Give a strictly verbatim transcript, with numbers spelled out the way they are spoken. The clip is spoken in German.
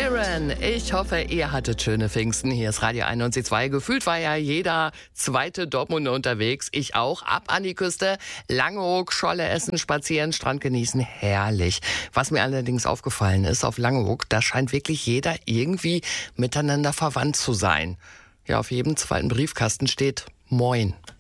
Sheeran, ich hoffe, ihr hattet schöne Pfingsten. Hier ist Radio einundneunzig Komma zwei. Gefühlt war ja jeder zweite Dortmunder unterwegs. Ich auch. Ab an die Küste, Langeoog, Scholle essen, spazieren, Strand genießen. Herrlich. Was mir allerdings aufgefallen ist, auf Langeoog, da scheint wirklich jeder irgendwie miteinander verwandt zu sein. Ja, auf jedem zweiten Briefkasten steht Moin.